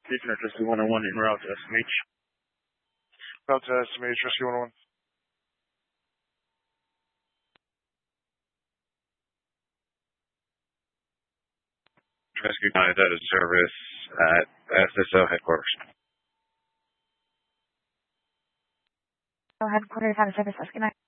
Beacon Rescue 101 en route to SMH. Route to SMH, Rescue 101. Rescue 9 is out of service at SSO headquarters. Headquarters out of service, Rescue 9.